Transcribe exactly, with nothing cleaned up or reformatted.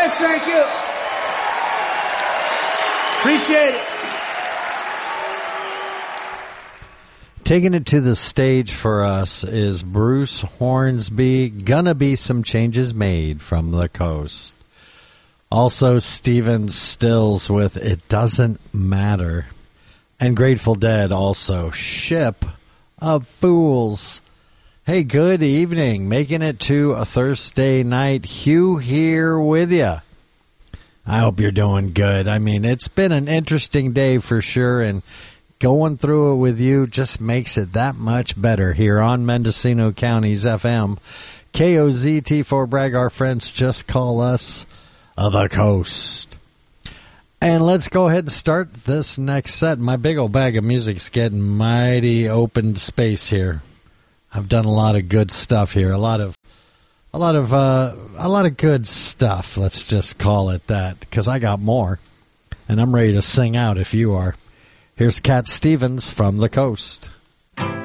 guys. Thank you. Appreciate it. Taking it to the stage for us is Bruce Hornsby, Gonna Be Some Changes Made from the Coast. Also, Stephen Stills with It Doesn't Matter. And Grateful Dead also, Ship of Fools. Hey, good evening. Making it to a Thursday night. Hugh here with you. I hope you're doing good. I mean, it's been an interesting day for sure, and going through it with you just makes it that much better here on Mendocino County's F M. K O Z T for Bragg. Our friends just call us The Coast. And let's go ahead and start this next set. My big old bag of music's getting mighty open space here. I've done a lot of good stuff here. A lot of, a lot of, uh, a lot of good stuff. Let's just call it that, because I got more, and I'm ready to sing out if you are. Here's Cat Stevens from the Coast.